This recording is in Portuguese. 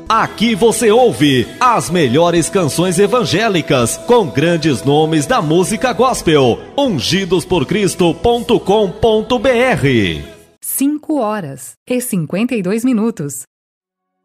Aqui você ouve as melhores canções evangélicas com grandes nomes da música gospel. ungidosporcristo.com.br. 5 horas e 52 minutos.